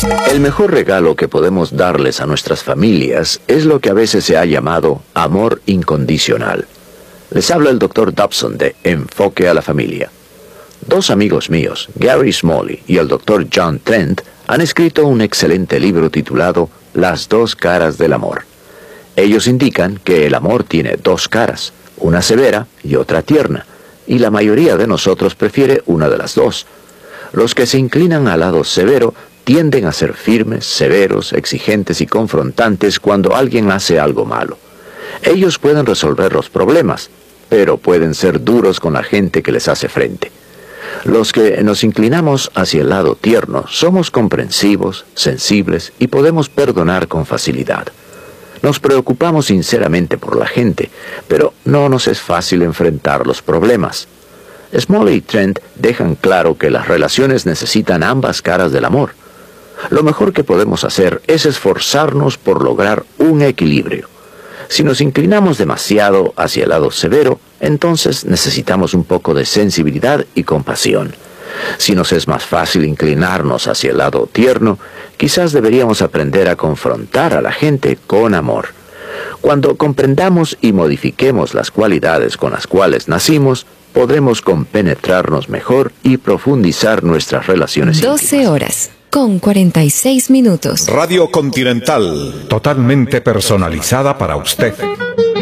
El mejor regalo que podemos darles a nuestras familias es lo que a veces se ha llamado amor incondicional. Les habla el Dr. Dobson de Enfoque a la Familia. Dos amigos míos, Gary Smalley y el Dr. John Trent, han escrito un excelente libro titulado Las dos caras del amor. Ellos indican que el amor tiene dos caras, una severa y otra tierna, y la mayoría de nosotros prefiere una de las dos. Los que se inclinan al lado severo tienden a ser firmes, severos, exigentes y confrontantes cuando alguien hace algo malo. Ellos pueden resolver los problemas, pero pueden ser duros con la gente que les hace frente. Los que nos inclinamos hacia el lado tierno somos comprensivos, sensibles y podemos perdonar con facilidad. Nos preocupamos sinceramente por la gente, pero no nos es fácil enfrentar los problemas. Smalley y Trent dejan claro que las relaciones necesitan ambas caras del amor. Lo mejor que podemos hacer es esforzarnos por lograr un equilibrio. Si nos inclinamos demasiado hacia el lado severo, entonces necesitamos un poco de sensibilidad y compasión. Si nos es más fácil inclinarnos hacia el lado tierno, quizás deberíamos aprender a confrontar a la gente con amor. Cuando comprendamos y modifiquemos las cualidades con las cuales nacimos, podremos compenetrarnos mejor y profundizar nuestras relaciones íntimas. 12 horas con 46 minutos. Radio Continental, totalmente personalizada para usted.